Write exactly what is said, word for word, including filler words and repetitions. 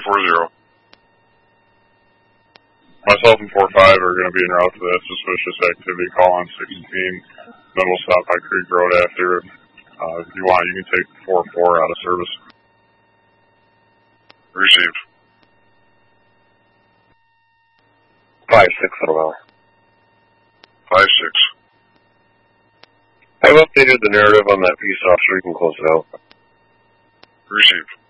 four zero. Myself and four five are going to be en route to that suspicious activity. Call on sixteen. Then we'll stop by Creek Road after. Uh, if you want, you can take four four out of service. Received. five six for a while. five six. I've updated the narrative on that piece, officer. You can close it out. Received.